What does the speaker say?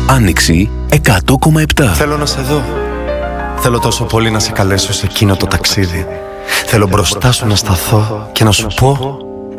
Άνοιξη 100,7. Θέλω να σε δω. Θέλω τόσο πολύ να σε καλέσω σε εκείνο το ταξίδι. Θέλω μπροστά σου να σταθώ και να σου πω